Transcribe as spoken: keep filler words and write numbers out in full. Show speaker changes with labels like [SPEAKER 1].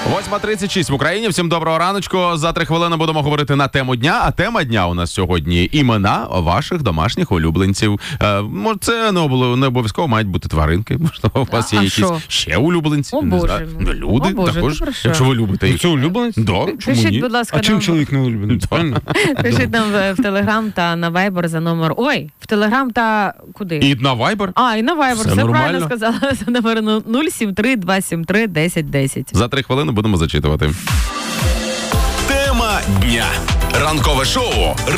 [SPEAKER 1] восьма тридцять шість в Україні. Всім доброго раночку. За три хвилини будемо говорити на тему дня. А тема дня у нас сьогодні – імена ваших домашніх улюбленців. Е, може, це не, обов... не обов'язково мають бути тваринки. Можливо, у вас є
[SPEAKER 2] а
[SPEAKER 1] якісь
[SPEAKER 2] шо?
[SPEAKER 1] ще улюбленці.
[SPEAKER 2] О,
[SPEAKER 1] не
[SPEAKER 2] Боже
[SPEAKER 1] знаю.
[SPEAKER 2] мій.
[SPEAKER 1] Люди
[SPEAKER 2] О, Боже,
[SPEAKER 1] також,
[SPEAKER 2] ти про що?
[SPEAKER 1] якщо ви любите їх.
[SPEAKER 3] Це улюбленець?
[SPEAKER 1] Да, чому
[SPEAKER 2] Пишіть,
[SPEAKER 1] ні?
[SPEAKER 2] будь ласка,
[SPEAKER 3] А чим
[SPEAKER 2] нам...
[SPEAKER 3] чоловік не улюбленець? Правильно?
[SPEAKER 2] Пишіть нам в, в Телеграм та на Вайбер за номер... Ой, в Телеграм та куди?
[SPEAKER 1] І на Viber.
[SPEAKER 2] А, і на Вайбер.
[SPEAKER 1] Все
[SPEAKER 2] Все
[SPEAKER 1] нормально.
[SPEAKER 2] правильно сказала. За номер нуль сім три два сім три десять десять.
[SPEAKER 1] За три хвилини будемо зачитувати.
[SPEAKER 4] Тема дня. Ранкове шоу